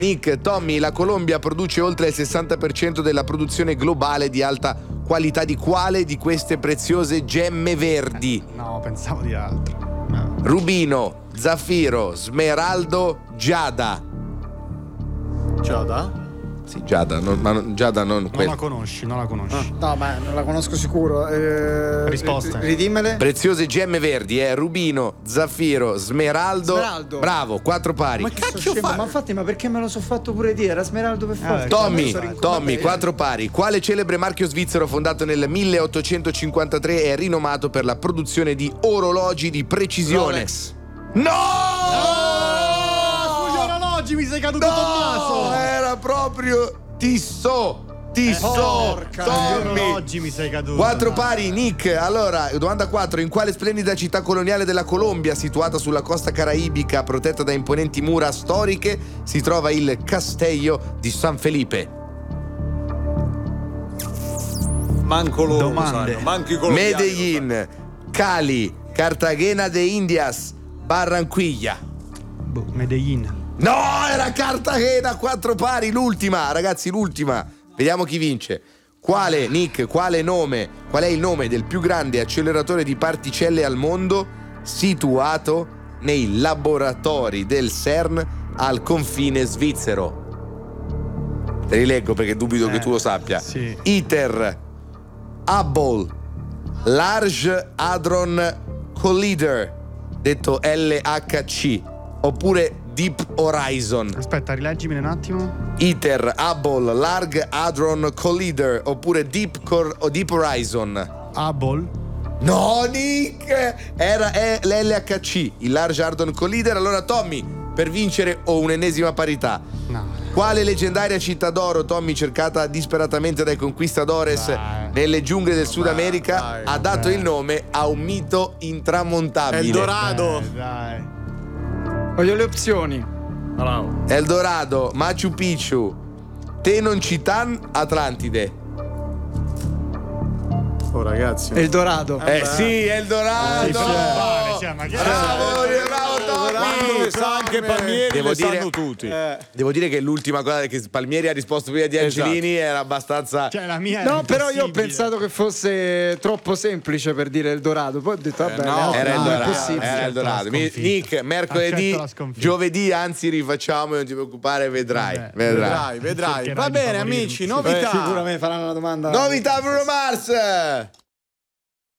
Nick, Tommy, la Colombia produce oltre il 60% della produzione globale di alta qualità di quale di queste preziose gemme verdi? No, pensavo di altro. No. Rubino, zaffiro, smeraldo, giada. Giada? Sì, giada, giada non Non quella. la conosci. No, ma non la conosco sicuro. Risposte. Ridimmele. Preziose gemme verdi, rubino, zaffiro, smeraldo. Smeraldo. Bravo, 4 pari. Ma cacchio fa? Ma infatti, ma perché me lo so fatto pure dire? Era smeraldo per forza. Tommy, 4 pari. Quale celebre marchio svizzero fondato nel 1853 è rinomato per la produzione di orologi di precisione? Rolex. No! Sugli orologi mi sei caduto, Tommaso. Era proprio Tissot. Porca, Tommy. gli orologi mi sei caduto. 4 pari, Nick. Allora, domanda 4. In quale splendida città coloniale della Colombia, situata sulla costa caraibica, protetta da imponenti mura storiche, si trova il Castello di San Felipe? Manco loro Domande. sanno, manco i colombiani. Medellin, Cali, Cartagena de Indias, Barranquilla. Medellin. No, era Cartagena, 4 pari, l'ultima, ragazzi, l'ultima. Vediamo chi vince. Qual è il nome del più grande acceleratore di particelle al mondo situato nei laboratori del CERN al confine svizzero? Te li leggo perché dubito che tu lo sappia. Sì. ITER, Hubble, Large Hadron Collider, detto LHC, oppure Deep Horizon. Aspetta, rileggimene un attimo. ITER, Hubble, Large Hadron Collider, oppure Deep Horizon. Hubble. No, Nick! È l'LHC, il Large Hadron Collider. Allora, Tommy, per vincere ho un'ennesima parità. No. Quale leggendaria città d'oro, Tommy, cercata disperatamente dai conquistadores nelle giungle del Sud America, ha dato il nome a un mito intramontabile? Eldorado. Dai. Voglio le opzioni. Bravo. Eldorado, Machu Picchu, Tenochtitlan, Atlantide. Oh ragazzi. Eldorado. Sì, Eldorado. Ma che Bravo, Quando le sa anche Palmieri, Devo le dire- sanno tutti. Devo dire che l'ultima cosa che Palmieri ha risposto prima di Angelini era abbastanza. Cioè, la mia No, è però io ho impossibile. pensato che fosse troppo semplice per dire Eldorado. Poi ho detto, vabbè, no, le altre Era no, è Eldorado, possibile. era Eldorado. la sconfitta. Nick, mercoledì, Accetto la sconfitta. giovedì, anzi rifacciamo, non ti preoccupare, vedrai. Vabbè. Vedrai. Cercherai Va di bene, favorirmi. amici, Sì. novità. Sicuramente faranno una domanda. Novità Bruno Mars!